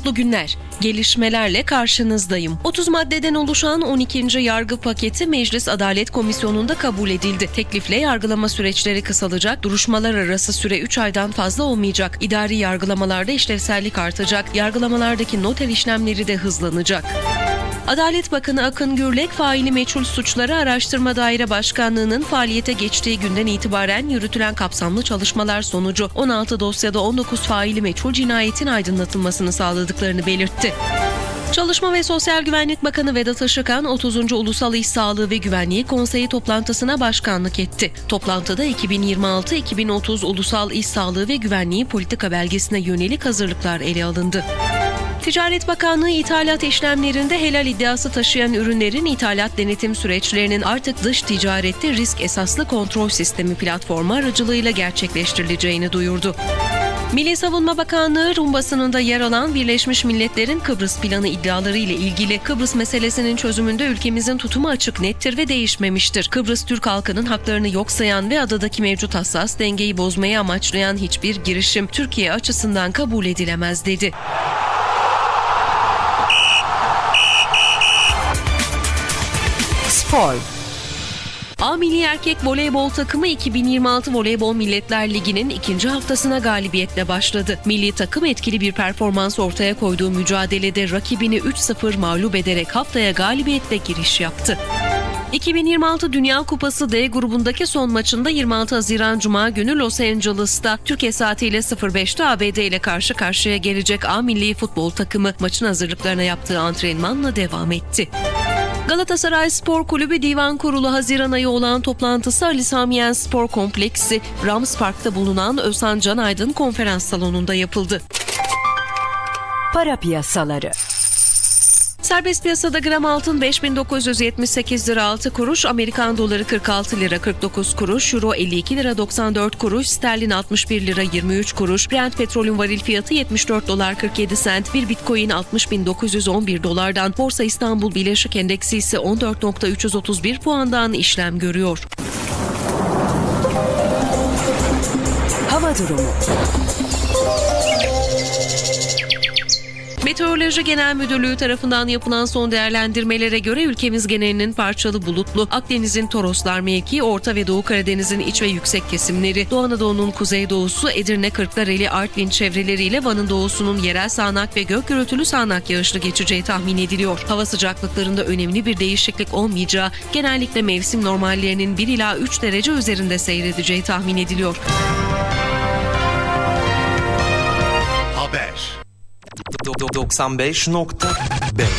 Mutlu günler. Gelişmelerle karşınızdayım. 30 maddeden oluşan 12. yargı paketi Meclis Adalet Komisyonu'nda kabul edildi. Teklifle yargılama süreçleri kısalacak, duruşmalar arası süre 3 aydan fazla olmayacak. İdari yargılamalarda işlevsellik artacak, yargılamalardaki noter işlemleri de hızlanacak. Adalet Bakanı Akın Gürlek, faili meçhul suçları araştırma daire başkanlığının faaliyete geçtiği günden itibaren yürütülen kapsamlı çalışmalar sonucu 16 dosyada 19 faili meçhul cinayetin aydınlatılmasını sağladıklarını belirtti. Çalışma ve Sosyal Güvenlik Bakanı Vedat Işıkhan, 30. Ulusal İş Sağlığı ve Güvenliği Konseyi toplantısına başkanlık etti. Toplantıda 2026-2030 Ulusal İş Sağlığı ve Güvenliği politika belgesine yönelik hazırlıklar ele alındı. Ticaret Bakanlığı ithalat işlemlerinde helal iddiası taşıyan ürünlerin ithalat denetim süreçlerinin artık dış ticarette risk esaslı kontrol sistemi platformu aracılığıyla gerçekleştirileceğini duyurdu. Milli Savunma Bakanlığı, Rum basınında yer alan Birleşmiş Milletler'in Kıbrıs planı iddiaları ile ilgili Kıbrıs meselesinin çözümünde ülkemizin tutumu açık, nettir ve değişmemiştir. Kıbrıs Türk halkının haklarını yok sayan ve adadaki mevcut hassas dengeyi bozmayı amaçlayan hiçbir girişim Türkiye açısından kabul edilemez dedi. Spor. A Milli Erkek Voleybol takımı 2026 Voleybol Milletler Ligi'nin ikinci haftasına galibiyetle başladı. Milli takım etkili bir performans ortaya koyduğu mücadelede rakibini 3-0 mağlup ederek haftaya galibiyetle giriş yaptı. 2026 Dünya Kupası D grubundaki son maçında 26 Haziran Cuma günü Los Angeles'ta Türkiye saatiyle 05'te ABD ile karşı karşıya gelecek A Milli Futbol takımı maçın hazırlıklarına yaptığı antrenmanla devam etti. Galatasaray Spor Kulübü Divan Kurulu Haziran ayı olan toplantısı Ali Sami Yen Spor Kompleksi, Rams Park'ta bulunan Özhan Can Aydın Konferans Salonu'nda yapıldı. Para piyasaları. Serbest piyasada gram altın 5.978 lira 6 kuruş, Amerikan doları 46 lira 49 kuruş, euro 52 lira 94 kuruş, sterlin 61 lira 23 kuruş, Brent petrolün varil fiyatı 74 dolar 47 sent, bir bitcoin 60.911 dolardan, Borsa İstanbul Birleşik Endeksi ise 14.331 puandan işlem görüyor. Hava durumu. Meteoroloji Genel Müdürlüğü tarafından yapılan son değerlendirmelere göre ülkemiz genelinin parçalı bulutlu, Akdeniz'in Toroslar mevkii, Orta ve Doğu Karadeniz'in iç ve yüksek kesimleri, Doğu Anadolu'nun kuzeydoğusu, Edirne, Kırklareli, Artvin çevreleriyle Van'ın doğusunun yerel sağanak ve gök gürültülü sağanak yağışlı geçeceği tahmin ediliyor. Hava sıcaklıklarında önemli bir değişiklik olmayacağı, genellikle mevsim normallerinin 1 ila 3 derece üzerinde seyredeceği tahmin ediliyor. Haber 95.5